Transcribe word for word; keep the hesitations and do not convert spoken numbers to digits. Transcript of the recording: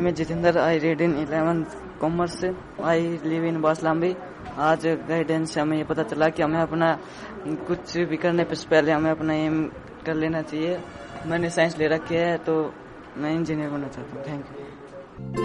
मैं Jitendra, I read in eleventh commerce से, I live in बासलाम्बी। आज गाइडेंस से हमें ये पता चला कि हमें अपना कुछ भी करने से पहले हमें अपना एम कर लेना चाहिए। मैंने साइंस ले रखी है तो मैं इंजीनियर बनना चाहता हूँ। Thank you.